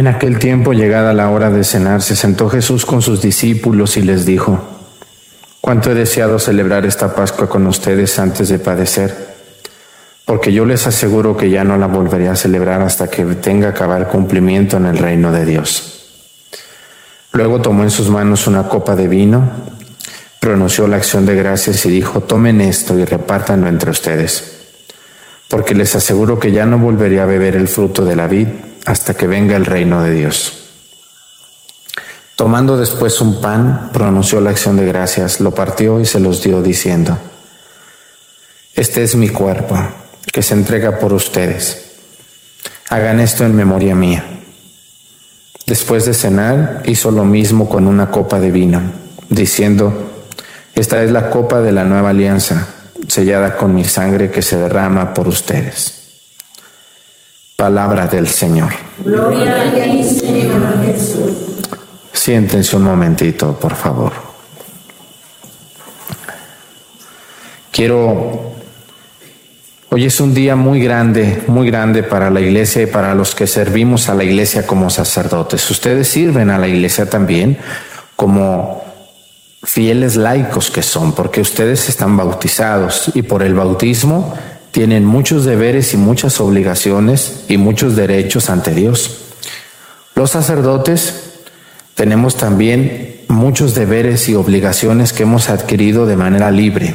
En aquel tiempo, llegada la hora de cenar, se sentó Jesús con sus discípulos y les dijo: «Cuánto he deseado celebrar esta Pascua con ustedes antes de padecer, porque yo les aseguro que ya no la volveré a celebrar hasta que tenga cabal cumplimiento en el reino de Dios». Luego tomó en sus manos una copa de vino, pronunció la acción de gracias y dijo: «Tomen esto y repártanlo entre ustedes, porque les aseguro que ya no volveré a beber el fruto de la vid hasta que venga el reino de Dios». Tomando después un pan, pronunció la acción de gracias, lo partió y se los dio diciendo: «Este es mi cuerpo, que se entrega por ustedes. Hagan esto en memoria mía». Después de cenar, hizo lo mismo con una copa de vino, diciendo: «Esta es la copa de la nueva alianza, sellada con mi sangre que se derrama por ustedes». Palabra del Señor. Gloria a ti, Señor Jesús. Siéntense un momentito, por favor. Hoy es un día muy grande para la iglesia y para los que servimos a la iglesia como sacerdotes. Ustedes sirven a la iglesia también como fieles laicos que son, porque ustedes están bautizados y por el bautismo tienen muchos deberes y muchas obligaciones y muchos derechos ante Dios. Los sacerdotes tenemos también muchos deberes y obligaciones que hemos adquirido de manera libre.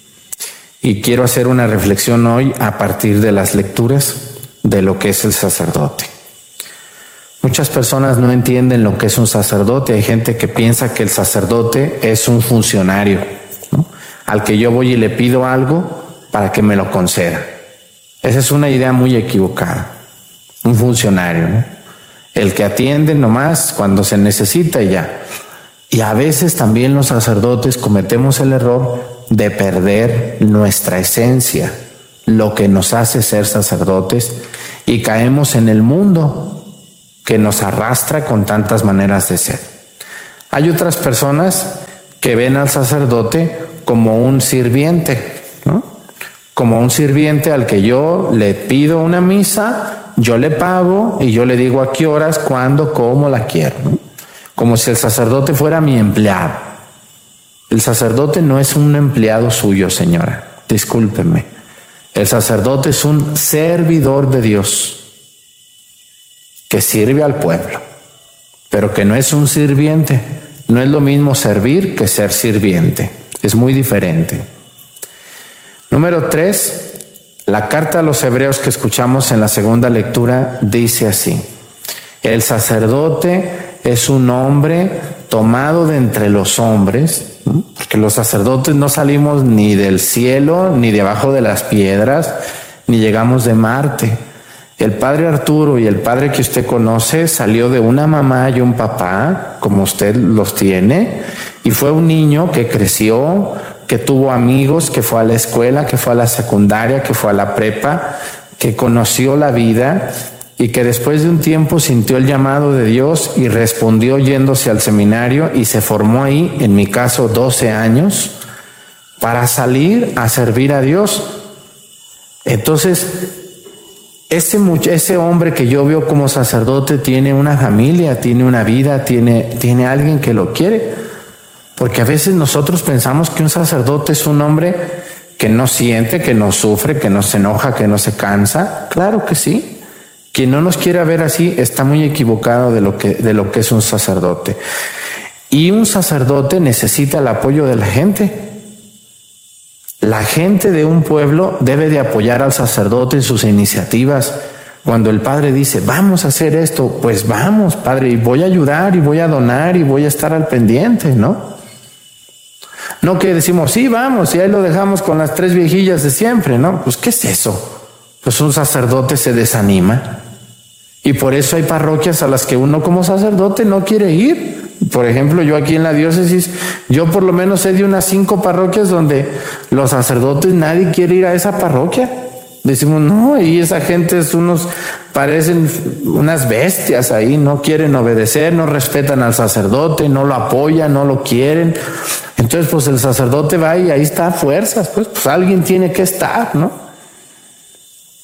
Y quiero hacer una reflexión hoy a partir de las lecturas de lo que es el sacerdote. Muchas personas no entienden lo que es un sacerdote. Hay gente que piensa que el sacerdote es un funcionario, ¿no?, al que yo voy y le pido algo para que me lo conceda. Esa es una idea muy equivocada. Un funcionario, ¿no?, el que atiende nomás cuando se necesita y ya. Y a veces también los sacerdotes cometemos el error de perder nuestra esencia, lo que nos hace ser sacerdotes, y caemos en el mundo que nos arrastra con tantas maneras de ser. Hay otras personas que ven al sacerdote como un sirviente, ¿no?, como un sirviente al que yo le pido una misa, yo le pago y yo le digo a qué horas, cuándo, cómo la quiero, ¿no?, como si el sacerdote fuera mi empleado. El sacerdote no es un empleado suyo, señora, discúlpenme. El sacerdote es un servidor de Dios que sirve al pueblo, pero que no es un sirviente. No es lo mismo servir que ser sirviente. Es muy diferente. Número 3, la carta a los Hebreos que escuchamos en la segunda lectura dice así: el sacerdote es un hombre tomado de entre los hombres, ¿no?, porque los sacerdotes no salimos ni del cielo, ni debajo de las piedras, ni llegamos de Marte. El padre Arturo y el padre que usted conoce salió de una mamá y un papá, como usted los tiene, y fue un niño que creció, que tuvo amigos, que fue a la escuela, que fue a la secundaria, que fue a la prepa, que conoció la vida y que después de un tiempo sintió el llamado de Dios y respondió yéndose al seminario y se formó ahí, en mi caso 12 años, para salir a servir a Dios. Entonces, ese hombre que yo veo como sacerdote tiene una familia, tiene una vida, tiene alguien que lo quiere. Porque a veces nosotros pensamos que un sacerdote es un hombre que no siente, que no sufre, que no se enoja, que no se cansa. Claro que sí. Quien no nos quiera ver así está muy equivocado de lo que es un sacerdote. Y un sacerdote necesita el apoyo de la gente. La gente de un pueblo debe de apoyar al sacerdote en sus iniciativas. Cuando el padre dice, vamos a hacer esto, pues vamos, padre, y voy a ayudar, y voy a donar, y voy a estar al pendiente, ¿no? No que decimos, sí, vamos, y ahí lo dejamos con las 3 viejillas de siempre, ¿no? Pues, ¿qué es eso? Pues un sacerdote se desanima. Y por eso hay parroquias a las que uno como sacerdote no quiere ir. Por ejemplo, yo aquí en la diócesis, yo por lo menos sé de unas 5 parroquias donde los sacerdotes, nadie quiere ir a esa parroquia. Decimos, no, y esa gente parecen unas bestias ahí, no quieren obedecer, no respetan al sacerdote, no lo apoyan, no lo quieren. Entonces, pues el sacerdote va y ahí está a fuerzas, pues alguien tiene que estar, ¿no? Si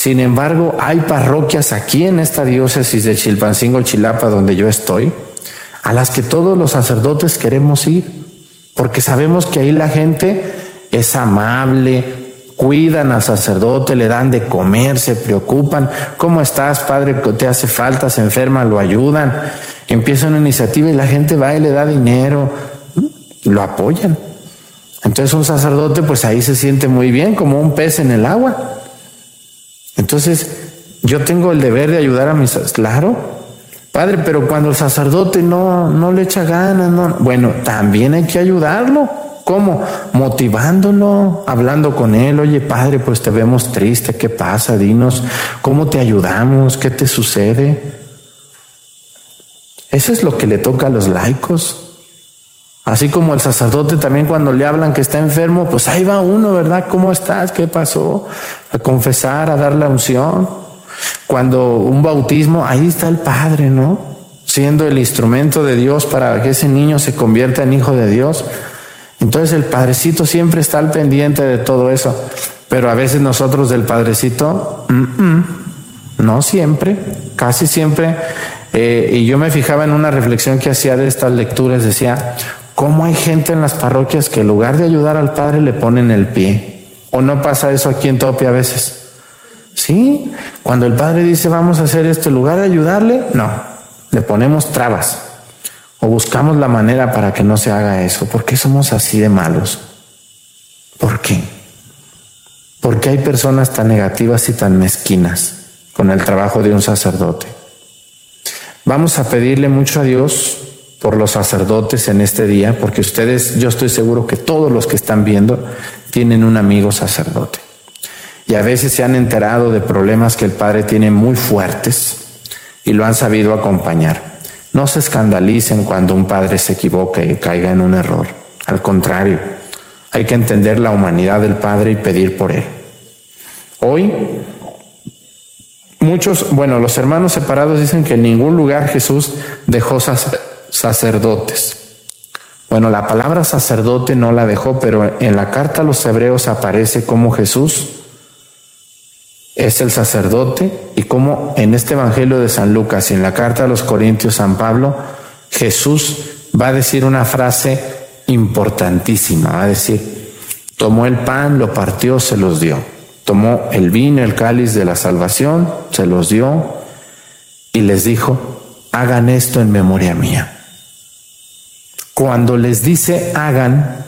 Sin embargo, hay parroquias aquí en esta diócesis de Chilpancingo, Chilapa, donde yo estoy, a las que todos los sacerdotes queremos ir, porque sabemos que ahí la gente es amable, cuidan al sacerdote, le dan de comer, se preocupan. ¿Cómo estás, padre? ¿Te hace falta? ¿Se enferma? Lo ayudan. Empieza una iniciativa y la gente va y le da dinero, lo apoyan. Entonces un sacerdote pues ahí se siente muy bien, como un pez en el agua. Entonces yo tengo el deber de ayudar a mis... Claro, padre, pero cuando el sacerdote no le echa ganas, no... Bueno, también hay que ayudarlo. ¿Cómo? Motivándolo, hablando con él. Oye, padre, pues te vemos triste. ¿Qué pasa? Dinos, ¿cómo te ayudamos? ¿Qué te sucede? Eso es lo que le toca a los laicos. Así como el sacerdote también cuando le hablan que está enfermo, pues ahí va uno, ¿verdad? ¿Cómo estás? ¿Qué pasó? A confesar, a dar la unción. Cuando un bautismo, ahí está el padre, ¿no? Siendo el instrumento de Dios para que ese niño se convierta en hijo de Dios. Entonces el padrecito siempre está al pendiente de todo eso. Pero a veces nosotros del padrecito, no siempre, casi siempre. Y yo me fijaba en una reflexión que hacía de estas lecturas, decía, ¿cómo hay gente en las parroquias que en lugar de ayudar al padre le ponen el pie? ¿O no pasa eso aquí en Topi a veces? Sí, cuando el padre dice vamos a hacer esto, en lugar de ayudarle, no, le ponemos trabas. O buscamos la manera para que no se haga eso. ¿Por qué somos así de malos? ¿Por qué? ¿Por qué hay personas tan negativas y tan mezquinas con el trabajo de un sacerdote? Vamos a pedirle mucho a Dios por los sacerdotes en este día, porque ustedes, yo estoy seguro que todos los que están viendo tienen un amigo sacerdote. Y a veces se han enterado de problemas que el padre tiene muy fuertes y lo han sabido acompañar. No se escandalicen cuando un padre se equivoque y caiga en un error. Al contrario, hay que entender la humanidad del padre y pedir por él. Hoy, los hermanos separados dicen que en ningún lugar Jesús dejó sacerdotes. Bueno, la palabra sacerdote no la dejó, pero en la carta a los hebreos aparece como Jesús es el sacerdote y como en este evangelio de San Lucas y en la carta a los Corintios San Pablo, Jesús va a decir una frase importantísima, va a decir, tomó el pan, lo partió, se los dio. Tomó el vino, el cáliz de la salvación, se los dio y les dijo, hagan esto en memoria mía. Cuando les dice hagan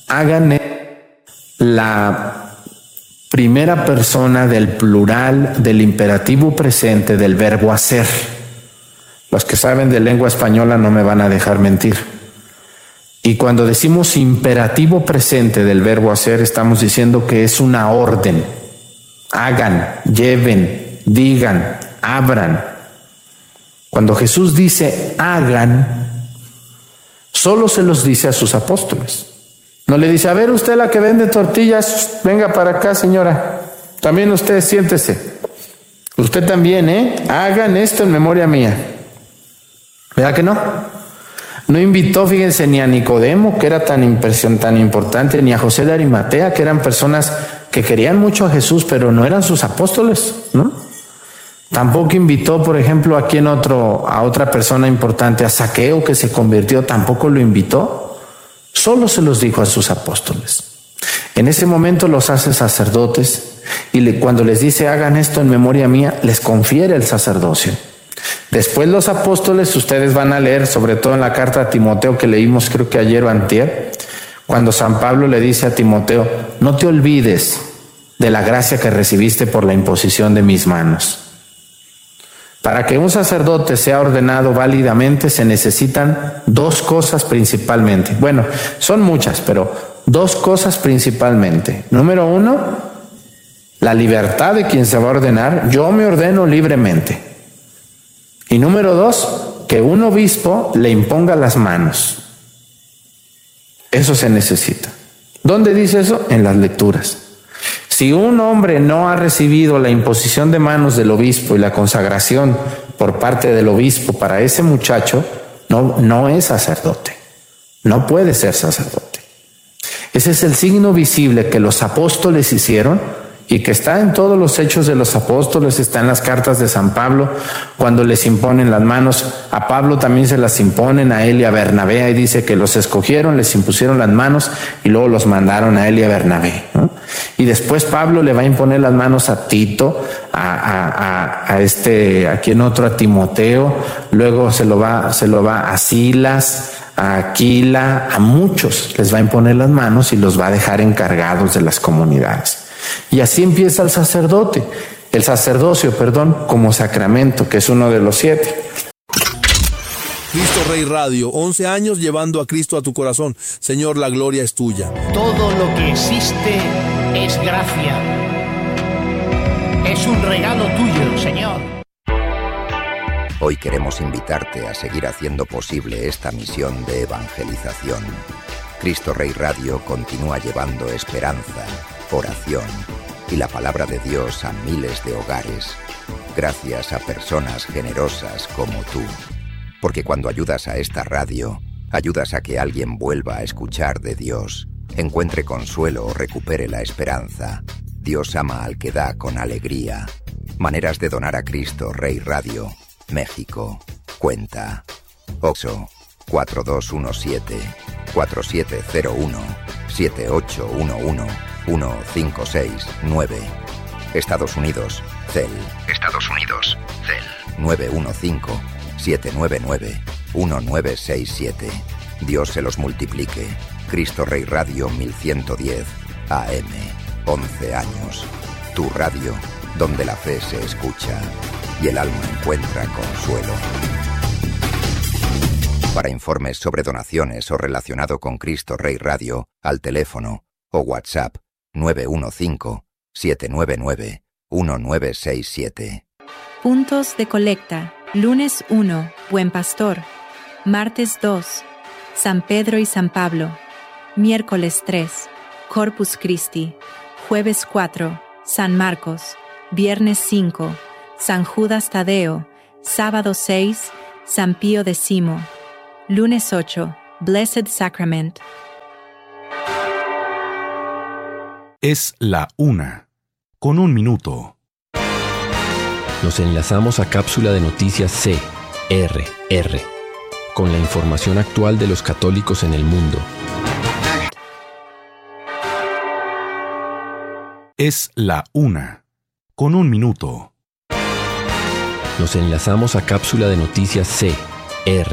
la primera persona del plural del imperativo presente del verbo hacer. Los que saben de lengua española no me van a dejar mentir. Y cuando decimos imperativo presente del verbo hacer, estamos diciendo que es una orden. Hagan, lleven, digan, abran. Cuando Jesús dice hagan, solo se los dice a sus apóstoles. No le dice, a ver usted la que vende tortillas, venga para acá señora, también usted siéntese. Usted también, hagan esto en memoria mía. ¿Verdad que no? No invitó, fíjense, ni a Nicodemo, que era tan importante, ni a José de Arimatea, que eran personas que querían mucho a Jesús, pero no eran sus apóstoles, ¿no? Tampoco invitó, por ejemplo, a otra persona importante, a Zaqueo, que se convirtió, tampoco lo invitó. Solo se los dijo a sus apóstoles. En ese momento los hace sacerdotes y cuando les dice hagan esto en memoria mía, les confiere el sacerdocio. Después los apóstoles, ustedes van a leer, sobre todo en la carta a Timoteo que leímos creo que ayer o antier, cuando San Pablo le dice a Timoteo, no te olvides de la gracia que recibiste por la imposición de mis manos. Para que un sacerdote sea ordenado válidamente se necesitan dos cosas principalmente. Bueno, son muchas, pero dos cosas principalmente. Número uno, la libertad de quien se va a ordenar. Yo me ordeno libremente. Y número dos, que un obispo le imponga las manos. Eso se necesita. ¿Dónde dice eso? En las lecturas. Si un hombre no ha recibido la imposición de manos del obispo y la consagración por parte del obispo para ese muchacho, no es sacerdote. No puede ser sacerdote. Ese es el signo visible que los apóstoles hicieron y que está en todos los Hechos de los Apóstoles, está en las cartas de San Pablo, cuando les imponen las manos. A Pablo también se las imponen, a él y a Bernabé. Ahí dice que los escogieron, les impusieron las manos y luego los mandaron a él y a Bernabé, ¿no? Y después Pablo le va a imponer las manos a Tito, a quien otro, a Timoteo, luego se lo va a Silas, a Aquila, a muchos les va a imponer las manos y los va a dejar encargados de las comunidades. Y así empieza el sacerdocio, como sacramento, que es uno de los 7. Cristo Rey Radio, 11 años llevando a Cristo a tu corazón. Señor, la gloria es tuya. Todo lo que existe es gracia. Es un regalo tuyo, Señor. Hoy queremos invitarte a seguir haciendo posible esta misión de evangelización. Cristo Rey Radio continúa llevando esperanza, oración y la palabra de Dios a miles de hogares, gracias a personas generosas como tú. Porque cuando ayudas a esta radio, ayudas a que alguien vuelva a escuchar de Dios, encuentre consuelo o recupere la esperanza. Dios ama al que da con alegría. Maneras de donar a Cristo Rey Radio, México. Cuenta OXXO 4217-4701-7811-1569. Estados Unidos, CEL. 915-799-1967. Dios se los multiplique. Cristo Rey Radio 1110 AM. 11 años. Tu radio, donde la fe se escucha y el alma encuentra consuelo. Para informes sobre donaciones o relacionado con Cristo Rey Radio, al teléfono o WhatsApp 915-799-1967. Puntos de colecta. Lunes 1, Buen Pastor. Martes 2, San Pedro y San Pablo. Miércoles 3, Corpus Christi. Jueves 4, San Marcos. Viernes 5, San Judas Tadeo. Sábado 6, San Pío X. Lunes 8, Blessed Sacrament. Es la 1:01. Nos enlazamos a cápsula de noticias CRR, con la información actual de los católicos en el mundo. Es la 1:01. Nos enlazamos a cápsula de noticias CRR.